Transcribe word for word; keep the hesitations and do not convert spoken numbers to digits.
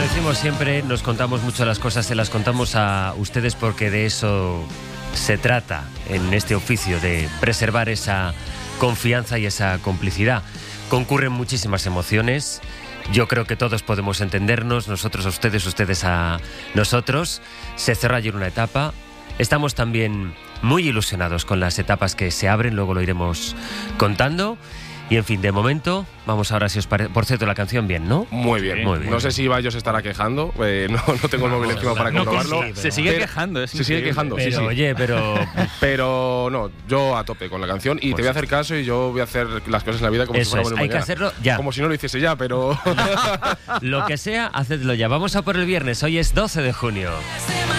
decimos siempre, nos contamos mucho las cosas, se las contamos a ustedes porque de eso se trata en este oficio, de preservar esa confianza y esa complicidad. Concurren muchísimas emociones. Yo creo que todos podemos entendernos, nosotros a ustedes, ustedes a nosotros. Se cerró ayer una etapa. Estamos también muy ilusionados con las etapas que se abren, luego lo iremos contando. Y en fin, de momento, vamos ahora, si os parece. Por cierto, la canción bien, ¿no? Muy bien. Muy bien. No sé si Ibai se estará quejando, eh, no, no tengo el móvil encima para no comprobarlo. consigue, se sigue pero, quejando, es Se sigue increíble. quejando, Pero, sí, sí. oye, pero... Pero no, yo a tope con la canción y Pues te voy a hacer caso y yo voy a hacer las cosas en la vida como Eso si fuéramos es, el hay que mañana. hacerlo ya. Como si no lo hiciese ya, pero… Lo que sea, hacedlo ya. Vamos a por el viernes. Hoy es doce de junio.